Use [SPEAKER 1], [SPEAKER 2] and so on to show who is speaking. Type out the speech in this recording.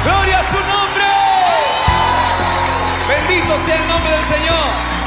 [SPEAKER 1] ¡Gloria a su nombre! Bendito sea el nombre del Señor.